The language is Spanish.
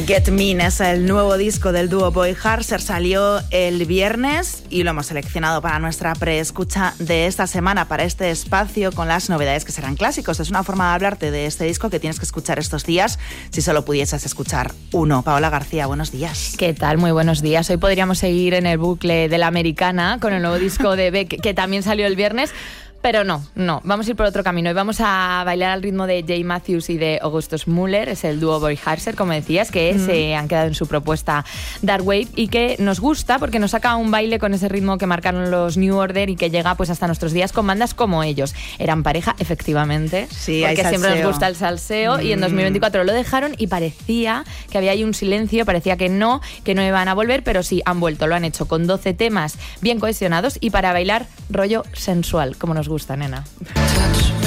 Get Mean es el nuevo disco del dúo Boy Harser, salió el viernes y lo hemos seleccionado para nuestra preescucha de esta semana, para este espacio con las novedades que serán clásicos. Es una forma de hablarte de este disco que tienes que escuchar estos días si solo pudieses escuchar uno. Paola García, buenos días. ¿Qué tal? Muy buenos días. Hoy podríamos seguir en el bucle de la americana con el nuevo disco de Beck, que también salió el viernes. Pero no, vamos a ir por otro camino y vamos a bailar al ritmo de Jay Matthews y de Augustus Müller, es el dúo Boy Harser, como decías, que se han quedado en su propuesta Dark Wave y que nos gusta porque nos saca un baile con ese ritmo que marcaron los New Order y que llega pues hasta nuestros días con bandas como ellos. Eran pareja, efectivamente, sí, porque siempre nos gusta el salseo y en 2024 lo dejaron y parecía que había ahí un silencio, parecía que no iban a volver, pero sí, han vuelto, lo han hecho con 12 temas bien cohesionados y para bailar rollo sensual, como nos gusta, nena.